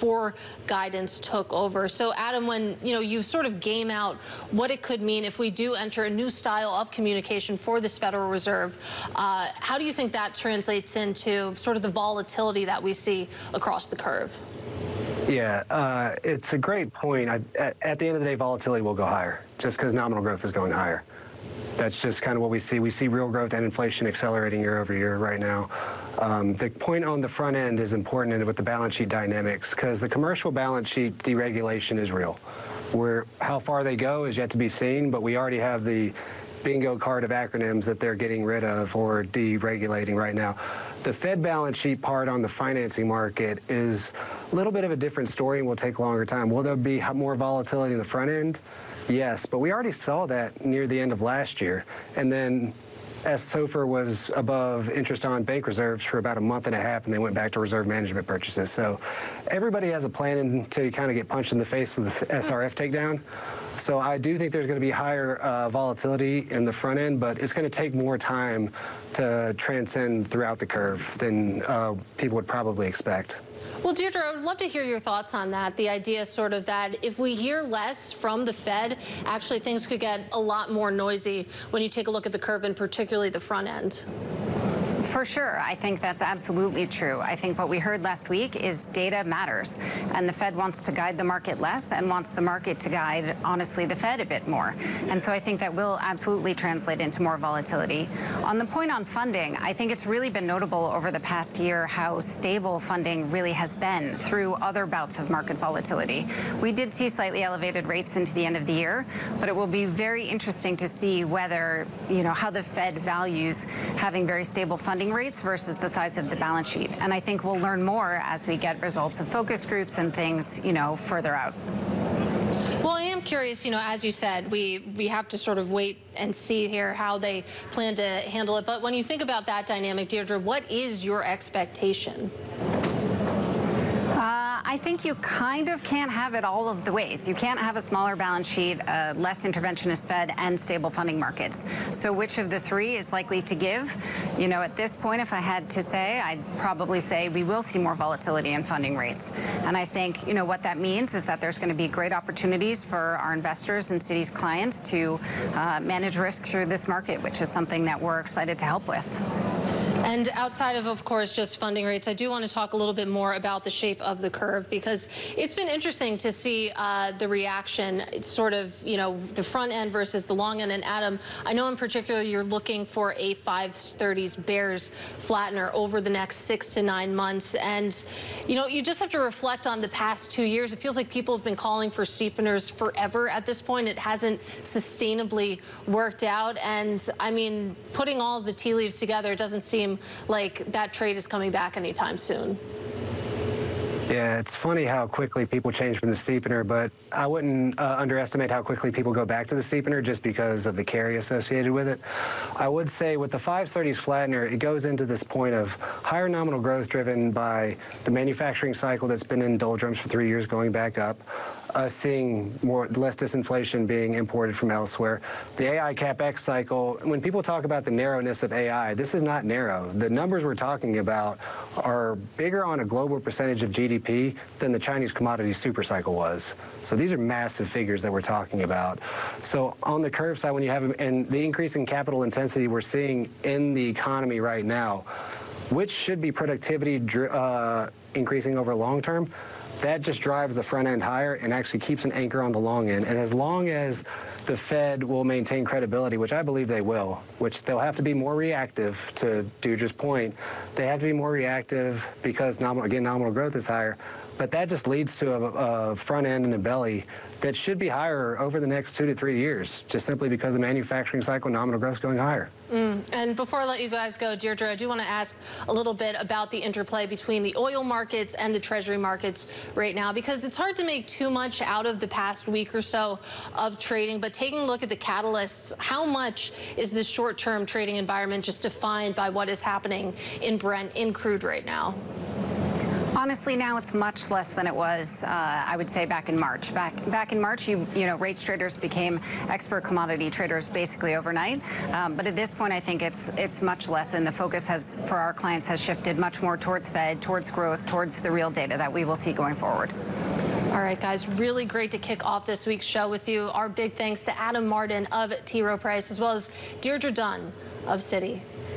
before guidance took over. So Adam, when you sort of game out what it could mean if we do enter a new style of communication for this Federal Reserve, how do you think that translates into sort of the volatility that we see across the curve? Yeah, it's a great point. At the end of the day, volatility will go higher just because nominal growth is going higher. That's just kind of what we see. We see real growth and inflation accelerating year over year right now. The point on the front end is important with the balance sheet dynamics because the commercial balance sheet deregulation is real. How far they go is yet to be seen, but we already have the bingo card of acronyms that they're getting rid of or deregulating right now. The Fed balance sheet part on the financing market is a little bit of a different story and will take longer time. Will there be more volatility in the front end? Yes, but we already saw that near the end of last year. And then as SOFR was above interest on bank reserves for about a month and a half, and they went back to reserve management purchases. So everybody has a plan until you kind of get punched in the face with SRF takedown. So I do think there's going to be higher volatility in the front end, but it's going to take more time to transcend throughout the curve than people would probably expect. Well, Deirdre, I would love to hear your thoughts on that. The idea sort of that if we hear less from the Fed, actually things could get a lot more noisy when you take a look at the curve and particularly the front end. For sure. I think that's absolutely true. I think what we heard last week is data matters, and the Fed wants to guide the market less and wants the market to guide, honestly, the Fed a bit more. And so I think that will absolutely translate into more volatility. On the point on funding, I think it's really been notable over the past year how stable funding really has been through other bouts of market volatility. We did see slightly elevated rates into the end of the year, but it will be very interesting to see whether, how the Fed values having very stable funding rates versus the size of the balance sheet. And I think we'll learn more as we get results of focus groups and things, further out. Well, I am curious, as you said, we have to sort of wait and see here how they plan to handle it. But when you think about that dynamic, Deirdre, what is your expectation? I think you kind of can't have it all of the ways. You can't have a smaller balance sheet, less interventionist Fed, and stable funding markets. So which of the three is likely to give? At this point, if I had to say, I'd probably say we will see more volatility in funding rates. And I think, what that means is that there's going to be great opportunities for our investors and Citi's clients to manage risk through this market, which is something that we're excited to help with. And outside of course, just funding rates, I do want to talk a little bit more about the shape of the curve, because it's been interesting to see the reaction. It's sort of, the front end versus the long end. And Adam, I know in particular you're looking for a 530s bears flattener over the next 6 to 9 months. And, you just have to reflect on the past 2 years. It feels like people have been calling for steepeners forever at this point. It hasn't sustainably worked out. And, I mean, putting all the tea leaves together, it doesn't seem like that trade is coming back anytime soon. Yeah, it's funny how quickly people change from the steepener, but I wouldn't underestimate how quickly people go back to the steepener just because of the carry associated with it. I would say with the 530s flattener, it goes into this point of higher nominal growth driven by the manufacturing cycle that's been in doldrums for 3 years going back up, seeing less disinflation being imported from elsewhere. The AI CapEx cycle, when people talk about the narrowness of AI, this is not narrow. The numbers we're talking about are bigger on a global percentage of GDP than the Chinese commodity supercycle was. So these are massive figures that we're talking about. So on the curve side, when you have, and the increase in capital intensity we're seeing in the economy right now, which should be productivity increasing over long term, that just drives the front end higher and actually keeps an anchor on the long end. And as long as the Fed will maintain credibility, which I believe they will, which they'll have to be more reactive, to Deirdre's point, they have to be more reactive because nominal growth is higher. But that just leads to a front end and a belly that should be higher over the next 2 to 3 years, just simply because the manufacturing cycle nominal growth is going higher. And before I let you guys go, Deirdre, I do want to ask a little bit about the interplay between the oil markets and the Treasury markets right now, because it's hard to make too much out of the past week or so of trading. But taking a look at the catalysts, how much is this short-term trading environment just defined by what is happening in Brent, in crude right now? Honestly, now it's much less than it was, I would say, back in March. Back in March, you know, rates traders became expert commodity traders basically overnight. But at this point, I think it's much less, and the focus for our clients has shifted much more towards Fed, towards growth, towards the real data that we will see going forward. All right, guys, really great to kick off this week's show with you. Our big thanks to Adam Martin of T. Rowe Price, as well as Deirdre Dunn of Citi.